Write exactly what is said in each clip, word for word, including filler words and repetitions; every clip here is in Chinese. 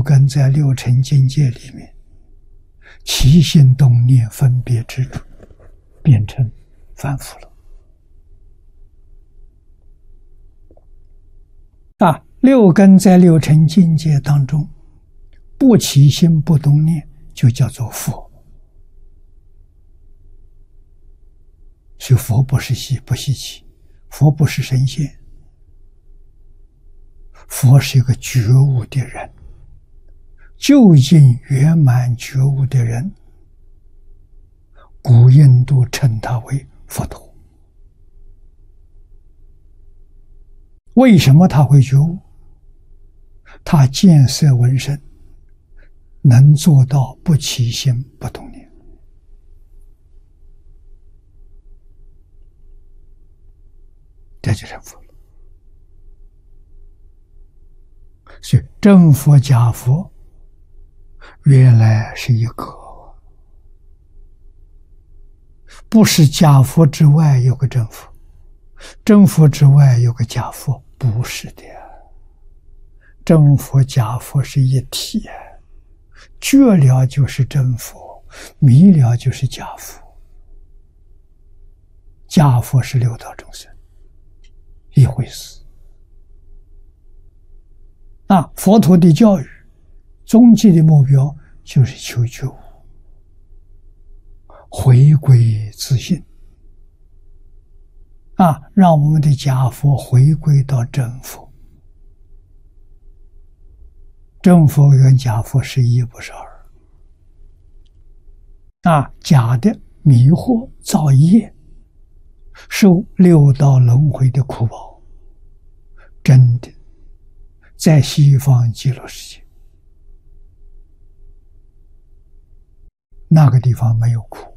根在六尘境界里面，起心动念分别执着，变成凡夫了。啊，六根在六尘境界当中，不起心不动念，就叫做佛。所以佛不是稀不稀奇，佛不是神仙，佛是一个觉悟的人，究竟圆满觉悟的人，古印度称他为佛陀。为什么他会觉悟？他见色闻声，能做到不起心不动念。这就成佛了。所以真佛假佛原来是一个，不是假佛之外有个真佛，真佛之外有个假佛，不是的。真佛假佛是一体，觉了就是真佛，迷了就是假佛。假佛是六道众生一回事。那佛陀的教育终极的目标就是求觉悟，回归自信啊，让我们的假佛回归到真佛。真佛跟假佛是一不是二啊，假的迷惑造业，受六道轮回的苦报，真的在西方极乐世界那个地方没有苦。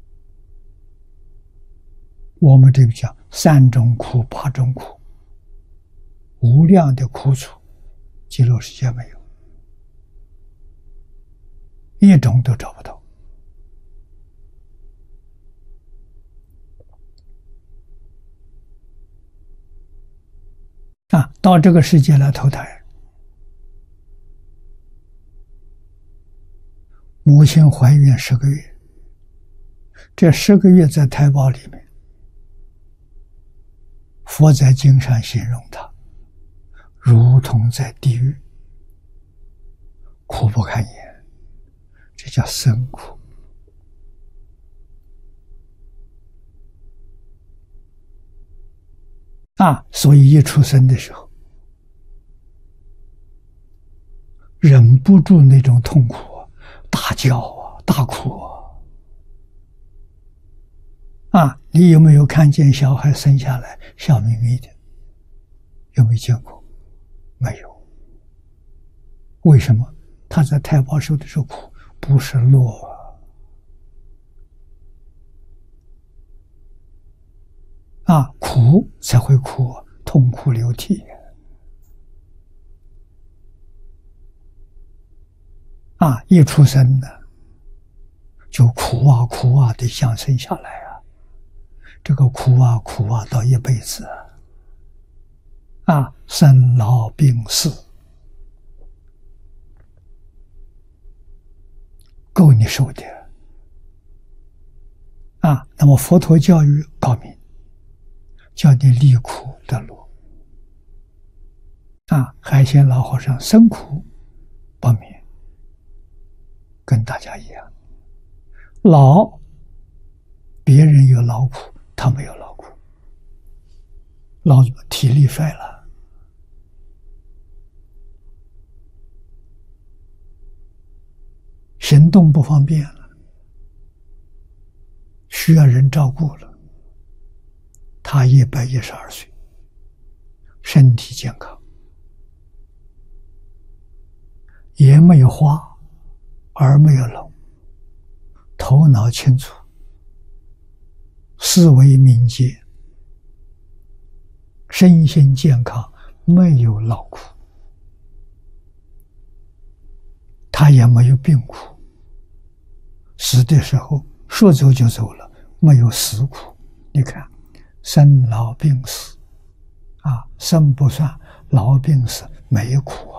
我们这个讲三种苦八种苦，无量的苦楚，极乐世界没有，一种都找不到。啊，到这个世界来投胎，母亲怀孕十个月，这十个月在胎胞里面，佛在经上形容它如同在地狱，苦不堪言，这叫生苦。啊，所以一出生的时候，忍不住那种痛苦啊，大叫啊，大哭啊。啊，你有没有看见小孩生下来笑眯眯的？有没有见过？没有。为什么？他在胎胞受的是苦，不是乐啊。啊，苦才会哭，痛哭流涕。啊，一出生呢，就苦啊苦啊的想生下来啊，这个苦啊苦啊到一辈子啊，啊，生老病死，够你受的。啊，那么佛陀教育高明，叫你离苦得乐。啊，海鲜老和尚生苦不免，跟大家一样。老，别人有劳苦，他没有劳苦。老体力衰了，行动不方便了，需要人照顾了。他一百一十二岁，身体健康，眼没有花，耳没有聋，头脑清楚，思维敏捷，身心健康，没有劳苦，他也没有病苦，死的时候说走就走了，没有死苦。你看生老病死啊，生不算，老病死没苦。